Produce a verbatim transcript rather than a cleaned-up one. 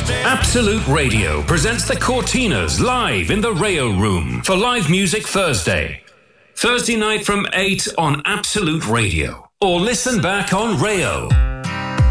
Absolute Radio presents the Cortinas live in the Rayo Room for Live Music Thursday. Thursday night from eight on Absolute Radio. Or listen back on Rayo.